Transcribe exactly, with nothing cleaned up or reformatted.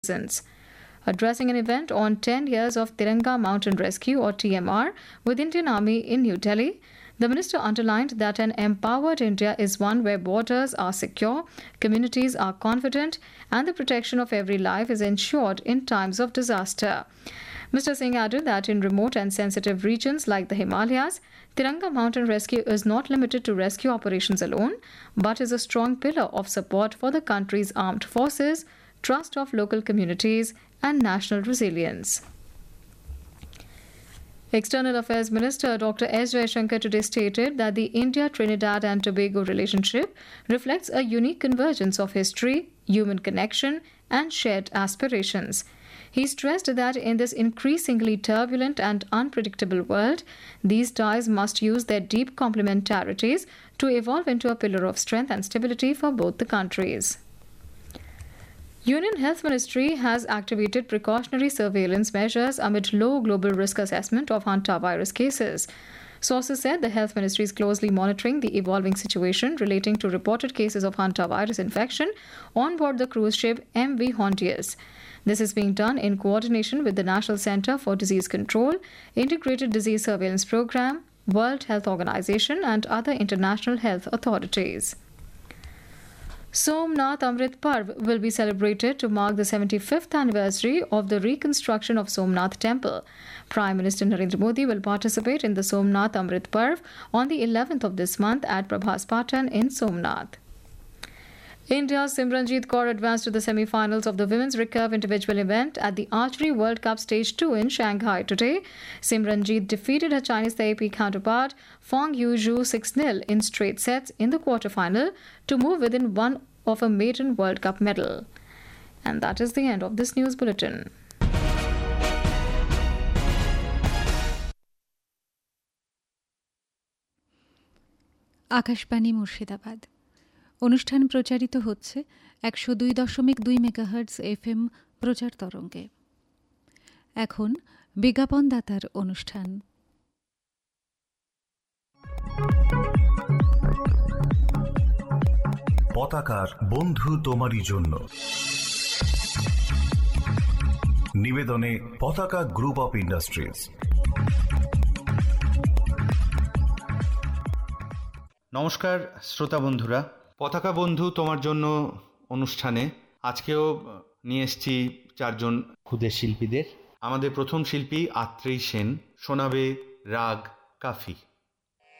citizens. Addressing an event on ten years of Tiranga Mountain Rescue or T M R with Indian Army in New Delhi, the minister underlined that an empowered India is one where borders are secure, communities are confident, and the protection of every life is ensured in times of disaster. Mister Singh added that in remote and sensitive regions like the Himalayas, Tiranga Mountain Rescue is not limited to rescue operations alone, but is a strong pillar of support for the country's armed forces, trust of local communities, and national resilience. External Affairs Minister Doctor S. Jaishankar today stated that the India-Trinidad and Tobago relationship reflects a unique convergence of history, human connection, and shared aspirations. He stressed that in this increasingly turbulent and unpredictable world, these ties must use their deep complementarities to evolve into a pillar of strength and stability for both the countries. Union Health Ministry has activated precautionary surveillance measures amid low global risk assessment of hantavirus cases. Sources said the Health Ministry is closely monitoring the evolving situation relating to reported cases of hantavirus infection on board the cruise ship M V Hondius. This is being done in coordination with the National Centre for Disease Control, Integrated Disease Surveillance Programme, World Health Organization, and other international health authorities. Somnath Amrit Parv will be celebrated to mark the seventy-fifth anniversary of the reconstruction of Somnath Temple. Prime Minister Narendra Modi will participate in the Somnath Amrit Parv on the eleventh of this month at Prabhas Patan in Somnath. India's Simranjeet Kaur advanced to the semi-finals of the women's recurve individual event at the Archery World Cup Stage two in Shanghai today. Simranjeet defeated her Chinese Taipei counterpart Fang Yuzhu six nil in straight sets in the quarter-final to move within one of a maiden World Cup medal. And that is the end of this news bulletin. Akashvani Murshidabad অনুষ্ঠান প্রচারিত হচ্ছে একশো দুই দশমিক দুই megahertz F M প্রচার তরঙ্গে। এখন বিজ্ঞাপনদাতার অনুষ্ঠান। পতাকার বন্ধু তোমারই জন্য নিবেদনে পতাকা গ্রুপ অফ ইন্ডাস্ট্রিজ। নমস্কার শ্রোতা বন্ধুরা, পতাকা বন্ধু তোমার জন্য অনুষ্ঠানে আজকেও নিয়ে এসেছি চারজন ক্ষুদে শিল্পীদের। আমাদের প্রথম শিল্পী আত্রেয়ী সেন শোনাবে রাগ কাফি।